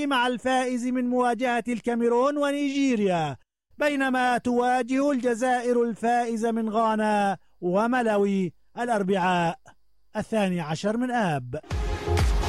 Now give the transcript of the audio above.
مع الفائز من مواجهة الكاميرون ونيجيريا، بينما تواجه الجزائر الفائز من غانا وملاوي الأربعاء 12 من آب.